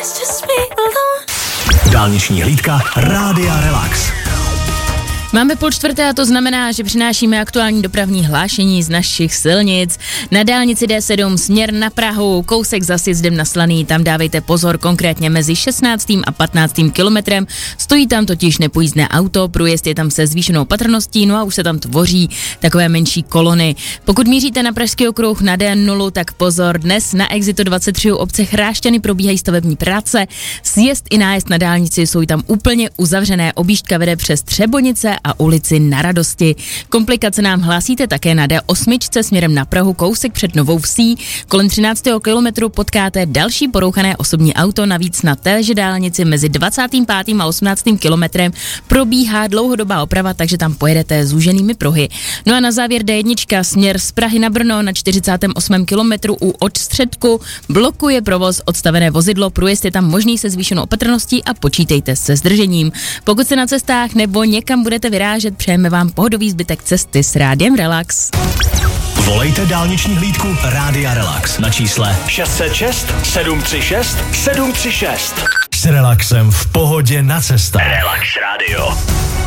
Dálniční hlídka Rádia Relax. Máme 3:30 a to znamená, že přinášíme aktuální dopravní hlášení z našich silnic. Na dálnici D7 směr na Prahu, kousek za sjezdem na Slaný, tam dávejte pozor, konkrétně mezi 16. a 15. kilometrem. Stojí tam totiž nepojízdné auto, průjezd je tam se zvýšenou patrností, no a už se tam tvoří takové menší kolony. Pokud míříte na Pražský okruh na D0, tak pozor, dnes na exitu 23 u obce Chrášťany probíhají stavební práce. Sjezd i nájezd na dálnici jsou tam úplně uzavřené, objížďka vede přes Třebonice a ulici Na Radosti. Komplikace nám hlásíte také na D8 směrem na Prahu, kousek před Novou Vsí. Kolem 13. kilometru potkáte další porouchané osobní auto, navíc na téže dálnici mezi 25. a 18. kilometrem probíhá dlouhodobá oprava, takže tam pojedete zúženými pruhy. No a na závěr D1 směr z Prahy na Brno na 48. kilometru u Odstředku blokuje provoz odstavené vozidlo, průjezd je tam možný se zvýšenou opatrností a počítejte se zdržením. Pokud se na cestách nebo někam budete vyrážet, přejeme vám pohodový zbytek cesty s Rádiem Relax. Volejte dálniční hlídku Rádia Relax na čísle 606 736 736. S relaxem v pohodě na cestách. Relax Radio.